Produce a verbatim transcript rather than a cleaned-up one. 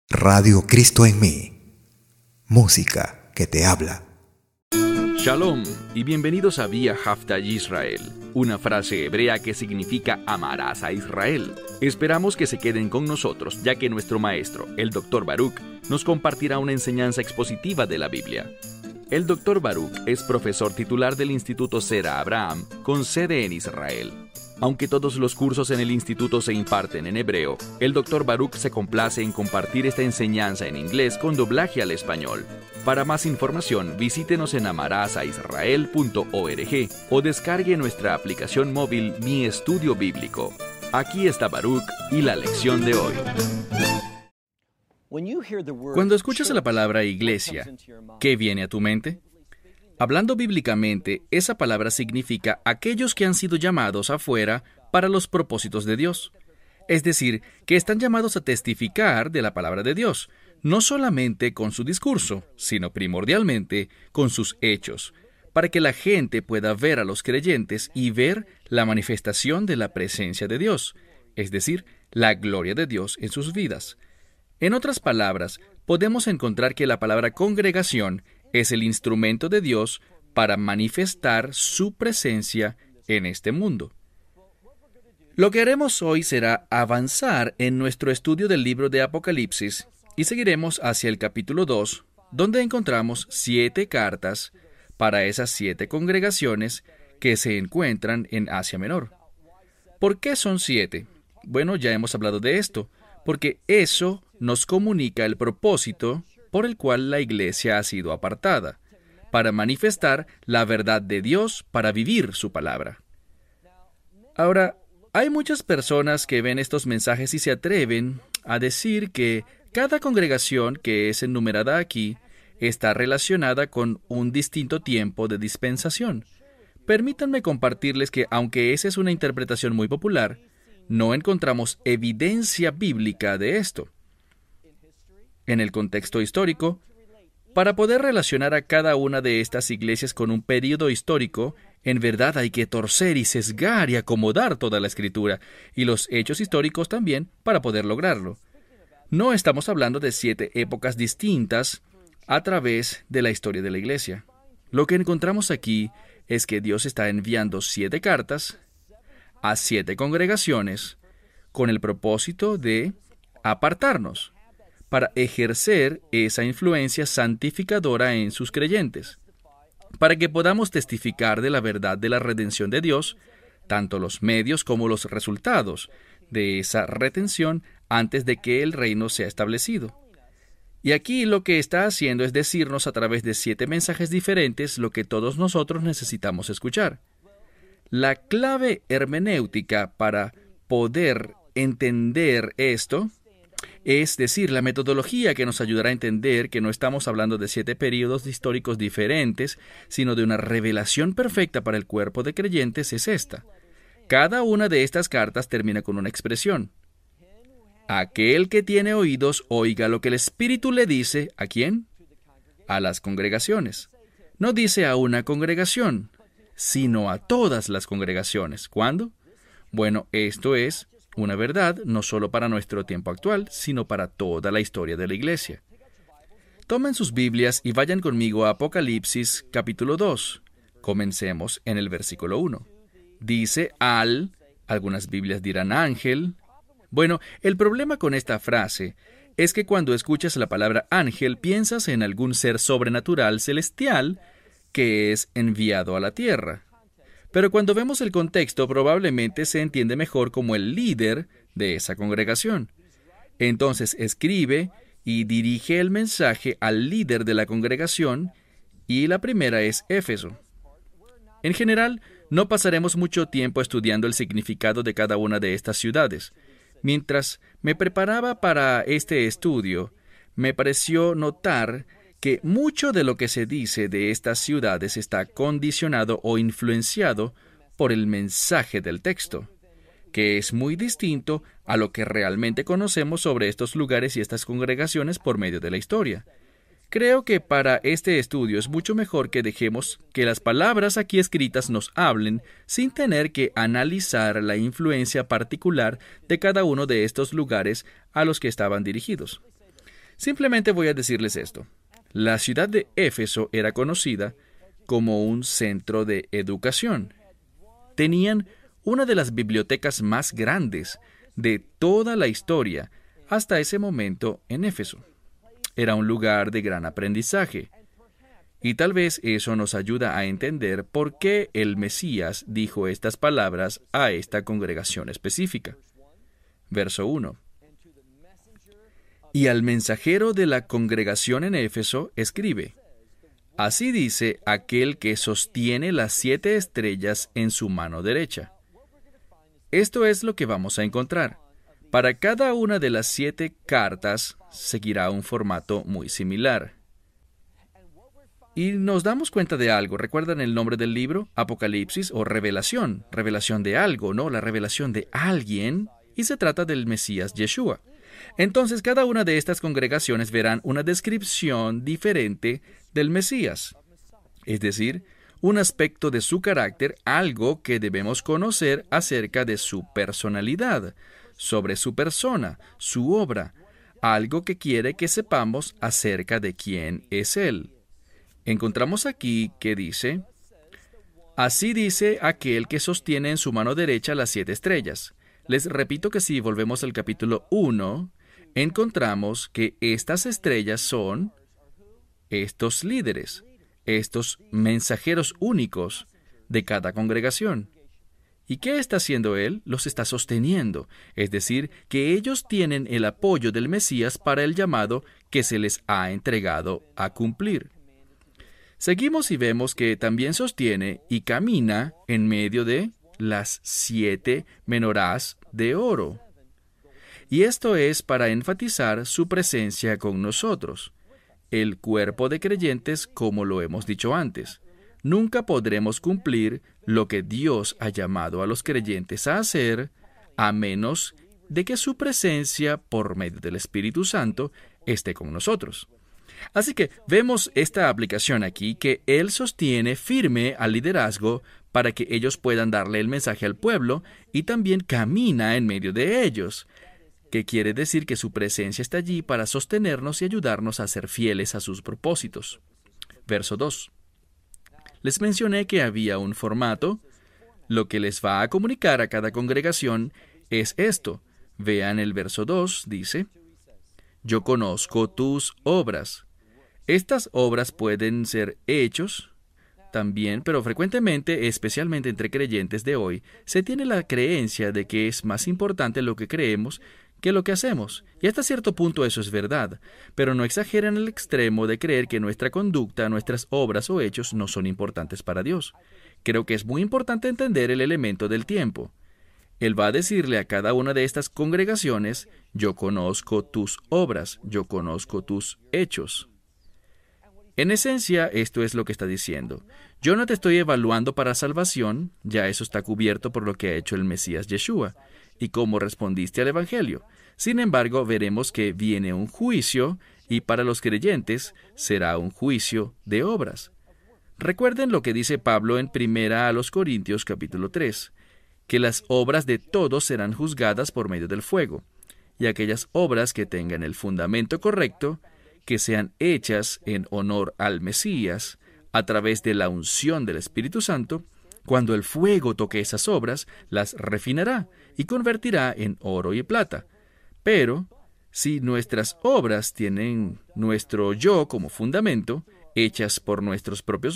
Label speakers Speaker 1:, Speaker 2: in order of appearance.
Speaker 1: Radio Cristo en mí. Música que te habla.
Speaker 2: Shalom y bienvenidos a Vía Hafta Yisrael, una frase hebrea que significa amarás a Israel. Esperamos que se queden con nosotros, ya que nuestro maestro, el doctor Baruch, nos compartirá una enseñanza expositiva de la Biblia. El doctor Baruch es profesor titular del Instituto Sera Abraham, con sede en Israel. Aunque todos los cursos en el instituto se imparten en hebreo, el doctor Baruch se complace en compartir esta enseñanza en inglés con doblaje al español. Para más información, visítenos en amarasaisrael punto org o descargue nuestra aplicación móvil Mi Estudio Bíblico. Aquí está Baruch y la lección de hoy. Cuando escuchas la palabra iglesia, ¿qué viene a tu mente? Hablando bíblicamente, esa palabra significa aquellos que han sido llamados afuera para los propósitos de Dios. Es decir, que están llamados a testificar de la palabra de Dios, no solamente con su discurso, sino primordialmente con sus hechos, para que la gente pueda ver a los creyentes y ver la manifestación de la presencia de Dios, es decir, la gloria de Dios en sus vidas. En otras palabras, podemos encontrar que la palabra congregación es el instrumento de Dios para manifestar su presencia en este mundo. Lo que haremos hoy será avanzar en nuestro estudio del libro de Apocalipsis y seguiremos hacia el capítulo dos, donde encontramos siete cartas para esas siete congregaciones que se encuentran en Asia Menor. ¿Por qué son siete? Bueno, ya hemos hablado de esto, porque eso nos comunica el propósito por el cual la iglesia ha sido apartada, para manifestar la verdad de Dios, para vivir su palabra. Ahora, hay muchas personas que ven estos mensajes y se atreven a decir que cada congregación que es enumerada aquí está relacionada con un distinto tiempo de dispensación. Permítanme compartirles que, aunque esa es una interpretación muy popular, no encontramos evidencia bíblica de esto. En el contexto histórico, para poder relacionar a cada una de estas iglesias con un período histórico, en verdad hay que torcer y sesgar y acomodar toda la escritura, y los hechos históricos también, para poder lograrlo. No estamos hablando de siete épocas distintas a través de la historia de la iglesia. Lo que encontramos aquí es que Dios está enviando siete cartas a siete congregaciones con el propósito de apartarnos, para ejercer esa influencia santificadora en sus creyentes, para que podamos testificar de la verdad de la redención de Dios, tanto los medios como los resultados de esa redención antes de que el reino sea establecido. Y aquí lo que está haciendo es decirnos a través de siete mensajes diferentes lo que todos nosotros necesitamos escuchar. La clave hermenéutica para poder entender esto, es decir, la metodología que nos ayudará a entender que no estamos hablando de siete períodos históricos diferentes, sino de una revelación perfecta para el cuerpo de creyentes, es esta. Cada una de estas cartas termina con una expresión. Aquel que tiene oídos, oiga lo que el Espíritu le dice, ¿a quién? A las congregaciones. No dice a una congregación, sino a todas las congregaciones. ¿Cuándo? Bueno, esto es una verdad no solo para nuestro tiempo actual, sino para toda la historia de la iglesia. Tomen sus Biblias y vayan conmigo a Apocalipsis capítulo dos. Comencemos en el versículo uno. Dice al, algunas Biblias dirán ángel. Bueno, el problema con esta frase es que cuando escuchas la palabra ángel piensas en algún ser sobrenatural celestial que es enviado a la tierra. Pero cuando vemos el contexto, probablemente se entiende mejor como el líder de esa congregación. Entonces escribe y dirige el mensaje al líder de la congregación, y la primera es Éfeso. En general, no pasaremos mucho tiempo estudiando el significado de cada una de estas ciudades. Mientras me preparaba para este estudio, me pareció notar que mucho de lo que se dice de estas ciudades está condicionado o influenciado por el mensaje del texto, que es muy distinto a lo que realmente conocemos sobre estos lugares y estas congregaciones por medio de la historia. Creo que para este estudio es mucho mejor que dejemos que las palabras aquí escritas nos hablen sin tener que analizar la influencia particular de cada uno de estos lugares a los que estaban dirigidos. Simplemente voy a decirles esto. La ciudad de Éfeso era conocida como un centro de educación. Tenían una de las bibliotecas más grandes de toda la historia hasta ese momento en Éfeso. Era un lugar de gran aprendizaje. Y tal vez eso nos ayuda a entender por qué el Mesías dijo estas palabras a esta congregación específica. Verso uno. Y al mensajero de la congregación en Éfeso escribe: Así dice aquel que sostiene las siete estrellas en su mano derecha. Esto es lo que vamos a encontrar. Para cada una de las siete cartas seguirá un formato muy similar. Y nos damos cuenta de algo. ¿Recuerdan el nombre del libro? Apocalipsis o Revelación. Revelación de algo, ¿no? La revelación de alguien. Y se trata del Mesías Yeshua. Entonces, cada una de estas congregaciones verán una descripción diferente del Mesías. Es decir, un aspecto de su carácter, algo que debemos conocer acerca de su personalidad, sobre su persona, su obra, algo que quiere que sepamos acerca de quién es Él. Encontramos aquí que dice: Así dice aquel que sostiene en su mano derecha las siete estrellas. Les repito que si volvemos al capítulo uno, encontramos que estas estrellas son estos líderes, estos mensajeros únicos de cada congregación. ¿Y qué está haciendo Él? Los está sosteniendo, es decir, que ellos tienen el apoyo del Mesías para el llamado que se les ha entregado a cumplir. Seguimos y vemos que también sostiene y camina en medio de las siete menorás de oro. Y esto es para enfatizar su presencia con nosotros, el cuerpo de creyentes, como lo hemos dicho antes. Nunca podremos cumplir lo que Dios ha llamado a los creyentes a hacer, a menos de que su presencia, por medio del Espíritu Santo, esté con nosotros. Así que vemos esta aplicación aquí, que Él sostiene firme al liderazgo para que ellos puedan darle el mensaje al pueblo, y también camina en medio de ellos, que quiere decir que su presencia está allí para sostenernos y ayudarnos a ser fieles a sus propósitos. Verso dos. Les mencioné que había un formato. Lo que les va a comunicar a cada congregación es esto. Vean el verso dos, dice: Yo conozco tus obras. Estas obras pueden ser hechos también, pero frecuentemente, especialmente entre creyentes de hoy, se tiene la creencia de que es más importante lo que creemos que lo que hacemos. Y hasta cierto punto eso es verdad, pero no exageren el extremo de creer que nuestra conducta, nuestras obras o hechos no son importantes para Dios. Creo que es muy importante entender el elemento del tiempo. Él va a decirle a cada una de estas congregaciones: Yo conozco tus obras, yo conozco tus hechos. En esencia, esto es lo que está diciendo. Yo no te estoy evaluando para salvación, ya eso está cubierto por lo que ha hecho el Mesías Yeshua, y cómo respondiste al Evangelio. Sin embargo, veremos que viene un juicio, y para los creyentes será un juicio de obras. Recuerden lo que dice Pablo en Primera a los Corintios capítulo tres, que las obras de todos serán juzgadas por medio del fuego, y aquellas obras que tengan el fundamento correcto, que sean hechas en honor al Mesías, a través de la unción del Espíritu Santo, cuando el fuego toque esas obras, las refinará y convertirá en oro y plata. Pero, si nuestras obras tienen nuestro yo como fundamento, hechas por nuestros propios